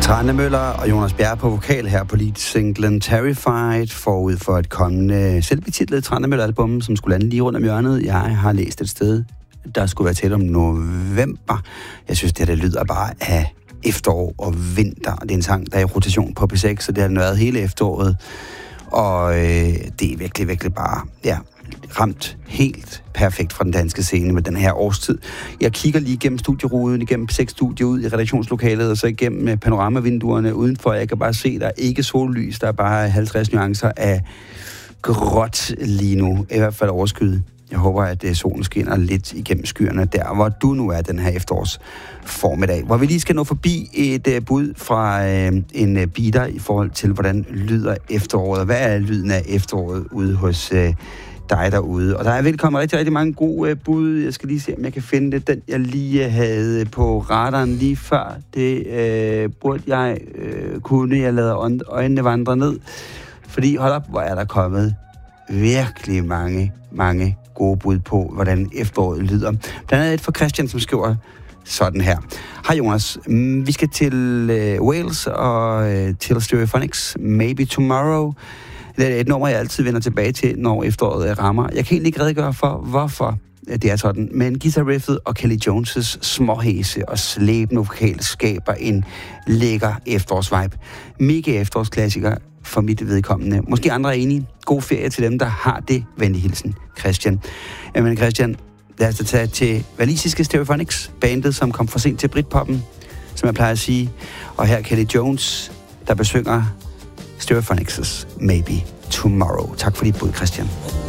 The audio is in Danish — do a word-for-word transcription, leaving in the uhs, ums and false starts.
Trantemøller og Jonas Bjerg på vokal her på lead-singlen Terrified, forud for et kommende selvbetitlet Trantemøller-album, som skulle lande lige rundt om hjørnet. Jeg har læst et sted, der skulle være tæt om november. Jeg synes, det her det lyder bare af efterår og vinter. Det er en sang, der er i rotation på P seks, så det har været hele efteråret. Og øh, det er virkelig, virkelig bare, ja, ramt helt perfekt fra den danske scene med den her årstid. Jeg kigger lige igennem studieruden, igennem P seks-studiet ud i redaktionslokalet, og så igennem panoramavinduerne udenfor. Jeg kan bare se, der er ikke sollys, der er bare halvtreds nuancer af gråt lige nu. I hvert fald overskyet. Jeg håber, at solen skinner lidt igennem skyerne der, hvor du nu er den her efterårs formiddag. Hvor vi lige skal nå forbi et uh, bud fra uh, en uh, beater i forhold til, hvordan lyder efteråret. Hvad er lyden af efteråret ude hos uh, dig derude? Og der er velkommen rigtig, rigtig mange gode uh, bud. Jeg skal lige se, om jeg kan finde det. Den, jeg lige havde på radaren lige før. Det uh, burde jeg uh, kunne. Jeg lader øjnene vandre ned. Fordi hold op, hvor er der kommet virkelig mange, mange gode bud på, hvordan efteråret lyder. Blandt andet et for Christian, som skriver sådan her. Hej Jonas, vi skal til uh, Wales og uh, til Stereophonics Maybe Tomorrow. Det er et nummer, jeg altid vender tilbage til, når efteråret rammer. Jeg kan egentlig ikke redegøre for, hvorfor det er sådan, men guitar-riffet og Kelly Jones' småhæse og slæbende vokal skaber en lækker efterårsvibe. Mega efterårsklassiker for mit vedkommende. Måske andre er enige. God ferie til dem, der har det. Venlig hilsen, Christian. Jamen Christian, lad os da tage til walisiske Stereophonics, bandet, som kom for sent til Britpoppen, som jeg plejer at sige. Og her Kelly Jones, der besynger Stereophonics' Maybe Tomorrow. Tak for dit bud, Christian.